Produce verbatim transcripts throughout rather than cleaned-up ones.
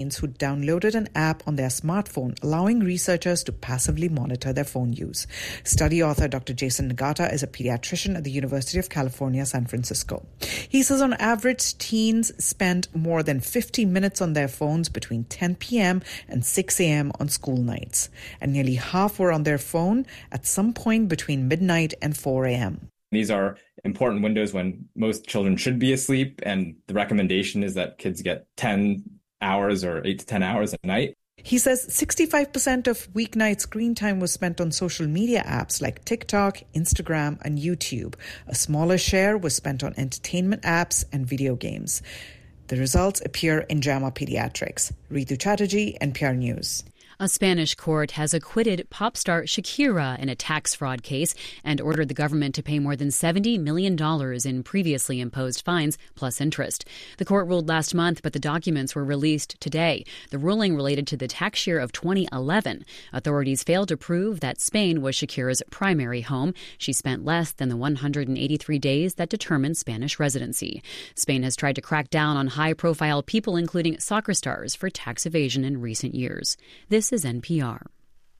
students who downloaded an app on their smartphone, allowing researchers to passively monitor their phone use. Study author Doctor Jason Nagata is a pediatrician at the University of California, San Francisco. He says on average, teens spend more than fifty minutes on their phones between ten p.m. and six a.m. on school nights, and nearly half were on their phone at some point between midnight and four a.m. These are important windows when most children should be asleep, and the recommendation is that kids get ten hours or eight to ten hours a night. He says sixty-five percent of weeknight screen time was spent on social media apps like TikTok, Instagram, and YouTube. A smaller share was spent on entertainment apps and video games. The results appear in JAMA Pediatrics. Ritu Chatterjee, N P R News. A Spanish court has acquitted pop star Shakira in a tax fraud case and ordered the government to pay more than seventy million dollars in previously imposed fines plus interest. The court ruled last month, but the documents were released today. The ruling related to the tax year of twenty eleven. Authorities failed to prove that Spain was Shakira's primary home. She spent less than the one hundred eighty-three days that determined Spanish residency. Spain has tried to crack down on high-profile people, including soccer stars, for tax evasion in recent years. This is N P R.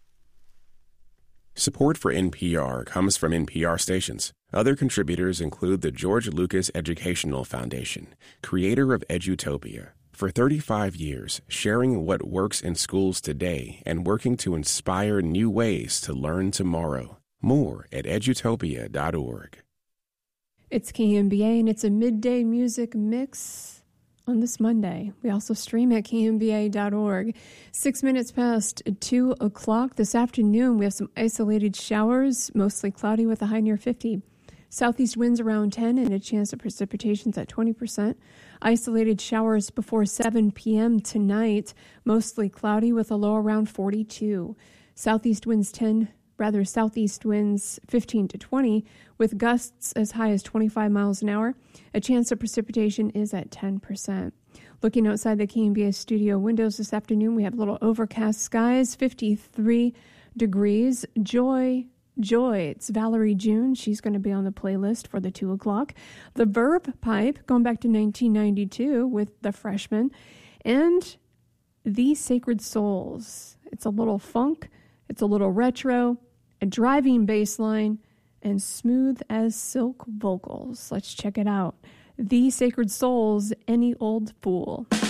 Support for N P R comes from N P R stations. Other contributors include the George Lucas Educational Foundation, creator of Edutopia. For thirty-five years, sharing what works in schools today and working to inspire new ways to learn tomorrow. More at edutopia dot org. It's K M B A, and it's a midday music mix on this Monday. We also stream at K M B A dot org. Six minutes past two o'clock this afternoon, we have some isolated showers, mostly cloudy with a high near fifty. Southeast winds around ten and a chance of precipitations at twenty percent. Isolated showers before seven p.m. tonight, mostly cloudy with a low around forty-two. Southeast winds ten, rather southeast winds fifteen to twenty, with gusts as high as twenty-five miles an hour. A chance of precipitation is at ten percent. Looking outside the K M B A studio windows this afternoon, we have little overcast skies, fifty-three degrees. Joy, joy. It's Valerie June. She's going to be on the playlist for the two o'clock. The Verb Pipe, going back to nineteen ninety-two with the Freshmen. And The Sacred Souls. It's a little funk. It's a little retro, a driving bass line, and smooth as silk vocals. Let's check it out. The Sacred Souls, Any Old Fool.